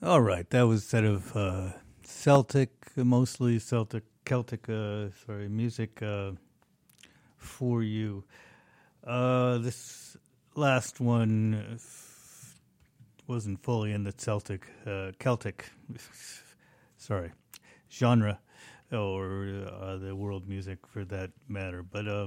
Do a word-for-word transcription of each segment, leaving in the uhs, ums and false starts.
All right, that was sort of uh, Celtic, mostly Celtic, Celtic, uh, sorry, music uh, for you. Uh, this last one uh, f- wasn't fully in the Celtic, uh, Celtic, sorry, genre, or uh, the world music for that matter. But uh,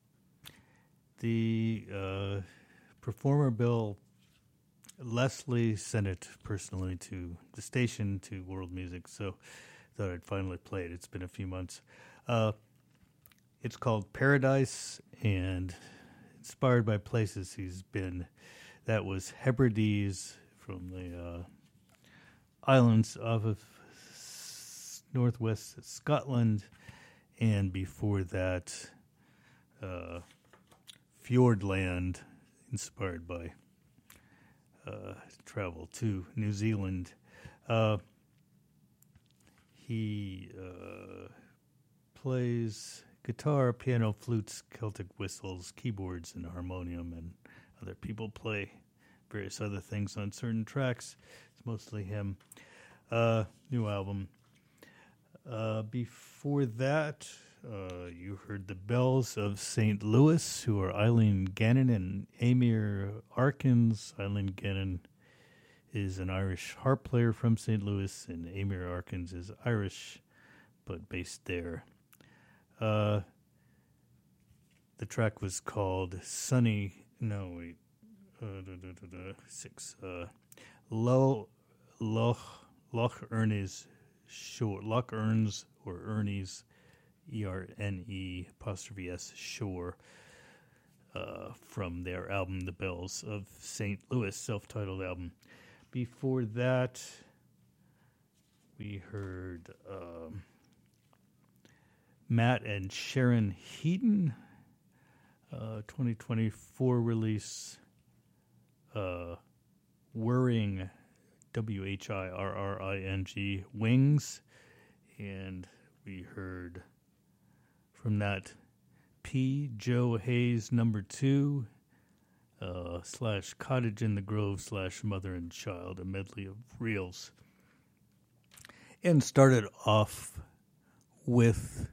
the uh, performer Bill Leslie sent it personally to the station, to World Music, so thought I'd finally play it. It's been a few months. Uh, it's called Paradise, and inspired by places he's been. That was Hebrides from the uh, islands off of s- northwest Scotland, and before that, uh, Fjordland, inspired by Uh, travel to New Zealand. Uh, he uh, plays guitar, piano, flutes, Celtic whistles, keyboards, and harmonium, and other people play various other things on certain tracks. It's mostly him. Uh, new album. Uh, before that, uh, you heard the Bells of Saint Louis, who are Eileen Gannon and Amir Arkins. Eileen Gannon is an Irish harp player from Saint Louis, and Amir Arkins is Irish, but based there. Uh, the track was called Sunny, no, wait, uh, da, da, da, da, six, uh, Loch, Loch, Loch Erney's Shore, Loch Ern's or Ernie's, E R N E apostrophe S Shore, uh, from their album The Bells of Saint Louis, self-titled album. Before that, we heard um, Matt and Sharon Heaton, uh, twenty twenty-four release, uh, Whirring, W H I R R I N G, Wings, and we heard from that P. Joe Hayes number two, uh, slash Cottage in the Grove slash Mother and Child, a medley of reels. And started off with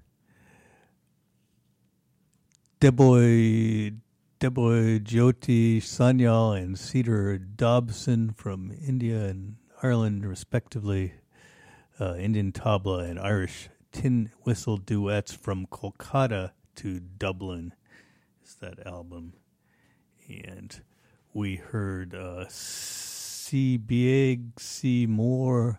Deboy, Deboy Jyoti Sanyal and Cedar Dobson from India and Ireland, respectively. Uh, Indian tabla and Irish tin whistle duets from Kolkata to Dublin is that album. And we heard uh, Si Bieg Si More,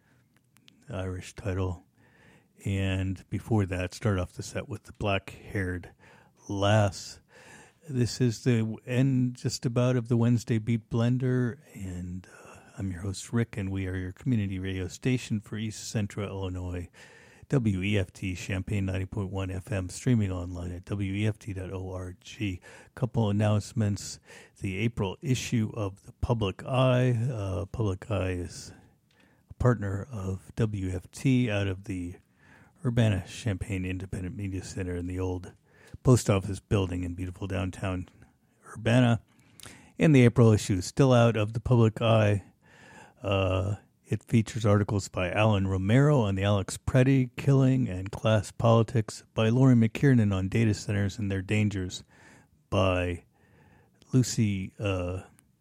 Irish title. And before that, start off the set with the Black-Haired Lass. This is the end just about of the Wednesday Beat Blender, and uh, I'm your host, Rick, and we are your community radio station for East Central Illinois, W E F T, Champaign ninety point one F M, streaming online at W E F T dot org. Couple announcements. The April issue of the Public Eye. Uh, Public Eye is a partner of W F T out of the Urbana-Champaign Independent Media Center in the old post office building in beautiful downtown Urbana. And the April issue is still out of the Public Eye. Uh, it features articles by Alan Romero on the Alex Preddy killing and class politics, by Laurie McKiernan on data centers and their dangers, by Lucy uh,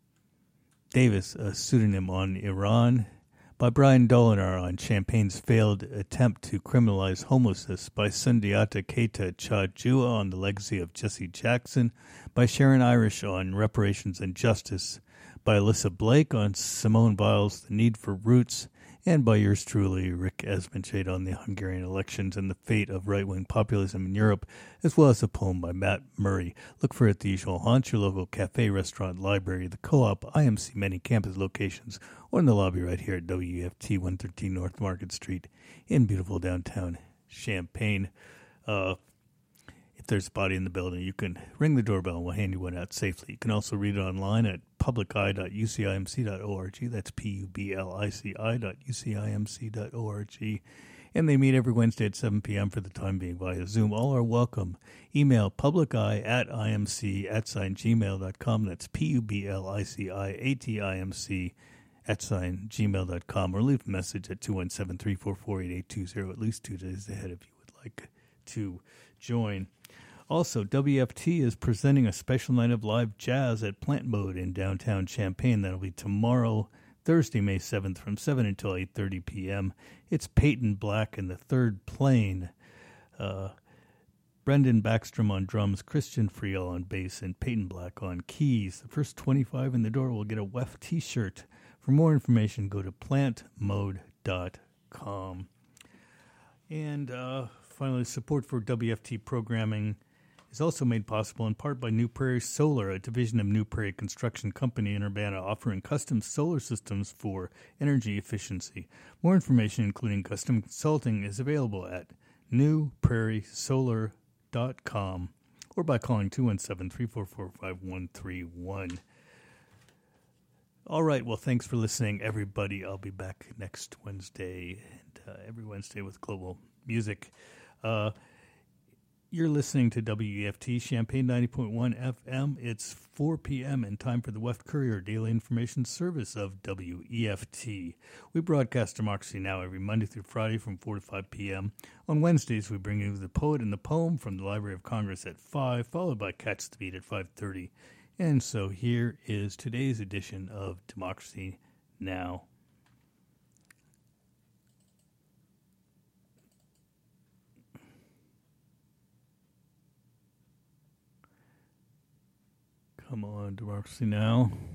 Davis, a pseudonym on Iran, by Brian Dolinar on Champagne's failed attempt to criminalize homelessness, by Sundiata Keita Chajua on the legacy of Jesse Jackson, by Sharon Irish on reparations and justice, by Alyssa Blake on Simone Biles' The Need for Roots, and by yours truly, Rick Esmenshade, on the Hungarian elections and the fate of right-wing populism in Europe, as well as a poem by Matt Murray. Look for it at the usual haunts, your local cafe, restaurant, library, the co-op, I M C, many campus locations, or in the lobby right here at W E F T one thirteen North Market Street in beautiful downtown Champaign. Uh, if there's a body in the building, you can ring the doorbell and we'll hand you one out safely. You can also read it online at public eye dot u c i m c dot org. That's P U B L I C I dot U C I M C dot org. And they meet every Wednesday at seven p.m. for the time being via Zoom. All are welcome. Email publiceye at imc at sign gmail dot com. That's P U B L I C I A T I M C at sign gmail dot com, or leave a message at two one seven, three four four, eight eight two zero, at least two days ahead if you would like to join. Also, W F T is presenting a special night of live jazz at Plant Mode in downtown Champaign. That'll be tomorrow, Thursday, May seventh, from seven until eight thirty p.m. It's Peyton Black in the third plane, uh, Brendan Backstrom on drums, Christian Friel on bass, and Peyton Black on keys. The first twenty-five in the door will get a W E F t-shirt. For more information, go to plant mode dot com. And uh, finally, support for W F T programming is also made possible in part by New Prairie Solar, a division of New Prairie Construction Company in Urbana, offering custom solar systems for energy efficiency. More information, including custom consulting, is available at new prairie solar dot com or by calling two one seven, three four four, five one three one. All right, well, thanks for listening, everybody. I'll be back next Wednesday and uh, every Wednesday with Global Music. Uh, You're listening to W E F T, Champaign ninety point one F M. It's four p.m. and time for the W E F Courier Daily Information Service of W E F T. We broadcast Democracy Now! Every Monday through Friday from four to five p.m. On Wednesdays, we bring you the poet and the poem from the Library of Congress at five, followed by Catch the Beat at five thirty. And so here is today's edition of Democracy Now! Come on, Democracy Now!